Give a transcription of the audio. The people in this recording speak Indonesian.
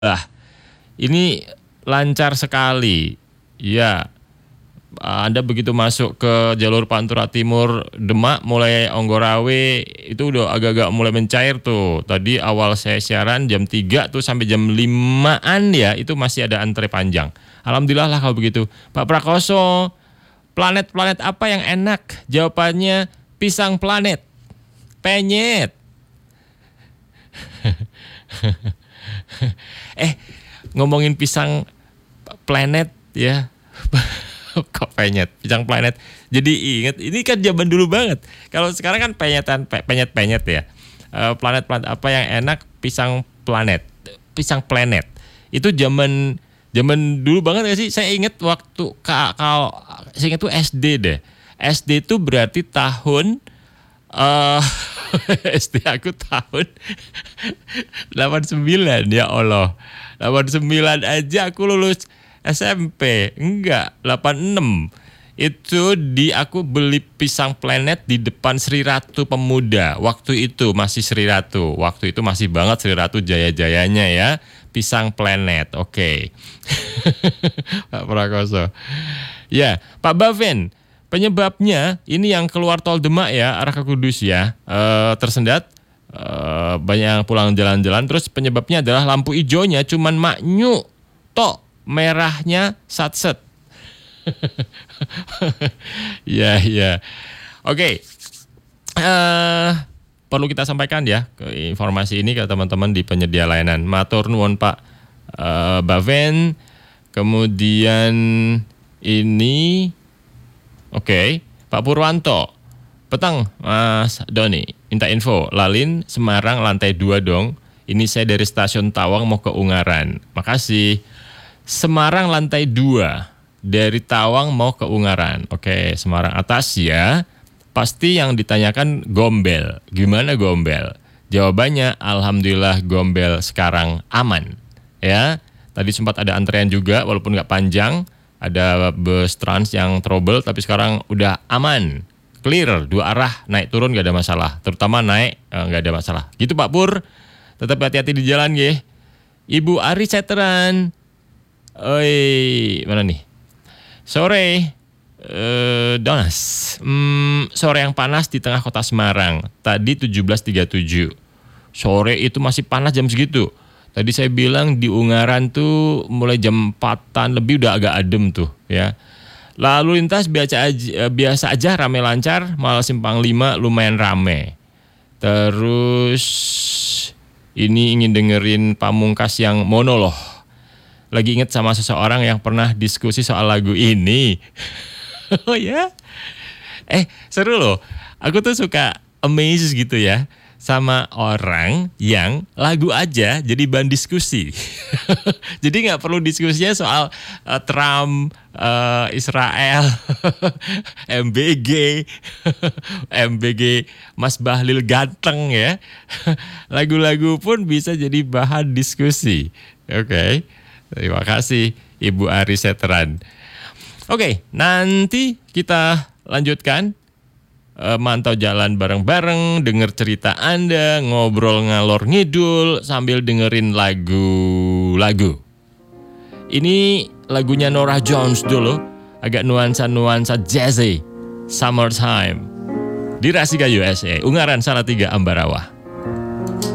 Lah, ini lancar sekali. Ya, Anda begitu masuk ke jalur Pantura Timur Demak mulai Onggorawe itu udah agak-agak mulai mencair tuh. Tadi awal saya siaran jam 3 tuh sampai jam 5-an ya, itu masih ada antre panjang. Alhamdulillah lah kalau begitu. Pak Prakoso, planet-planet apa yang enak? Jawabannya pisang planet. Penyet. Ngomongin pisang planet ya. Kok penyet, pisang planet. Jadi inget, ini kan zaman dulu banget. Kalau sekarang kan penyet-penyet ya. Planet-planet apa yang enak? Pisang planet. Pisang planet. Itu zaman dulu banget gak sih? Saya inget waktu kalau saya inget tuh SD deh. SD itu berarti tahun SD aku tahun 89 ya Allah. 89 aja aku lulus SMP. Enggak, 86. Itu aku beli pisang planet di depan Sri Ratu Pemuda. Waktu itu masih Sri Ratu. Waktu itu masih banget Sri Ratu jaya-jayanya ya. Pisang planet. Oke. Pak Prakoso. Ya, Pak Baven. Penyebabnya ini yang keluar tol Demak ya, arah ke Kudus ya, tersendat, banyak yang pulang jalan-jalan. Terus penyebabnya adalah lampu hijaunya cuman maknyuk, tok, merahnya satset. Ya. Oke. Perlu kita sampaikan ya ke informasi ini ke teman-teman di penyedia layanan. Matur nuwun Pak Baven. Kemudian ini oke, Pak Purwanto. Petang, Mas Doni. Minta info, Lalin Semarang lantai 2 dong. Ini saya dari stasiun Tawang mau ke Ungaran. Makasih. Semarang lantai 2. Dari Tawang mau ke Ungaran. Oke, Semarang atas ya. Pasti yang ditanyakan Gombel. Gimana Gombel? Jawabannya alhamdulillah Gombel sekarang aman. Ya. Tadi sempat ada antrean juga walaupun nggak panjang. Ada bus trans yang trouble tapi sekarang udah aman. Clear, 2 arah, naik turun gak ada masalah. Terutama naik gak ada masalah. Gitu Pak Pur, tetap hati-hati di jalan ya. Ibu Ari Seteran. Oi, mana nih? Sore, Donas. Sore yang panas di tengah kota Semarang. Tadi 17.37. Sore itu masih panas jam segitu. Tadi saya bilang di Ungaran tuh mulai jam 4-an lebih udah agak adem tuh ya. Lalu lintas biasa aja rame lancar, malah simpang 5 lumayan rame. Terus ini ingin dengerin Pamungkas yang monolog. Lagi inget sama seseorang yang pernah diskusi soal lagu ini. Oh ya? Seru loh. Aku tuh suka amazed gitu ya. Sama orang yang lagu aja jadi bahan diskusi. Jadi gak perlu diskusinya soal Trump, Israel, MBG, Mas Bahlil ganteng ya. Lagu-lagu pun bisa jadi bahan diskusi. Oke. Terima kasih Ibu Ari Seteran. Oke, nanti kita lanjutkan. Mantau jalan bareng-bareng, denger cerita Anda, ngobrol ngalor ngidul sambil dengerin lagu-lagu. Ini lagunya Norah Jones dulu, agak nuansa jazzy, Summertime. Di Rasika USA, Ungaran Salatiga, Ambarawa.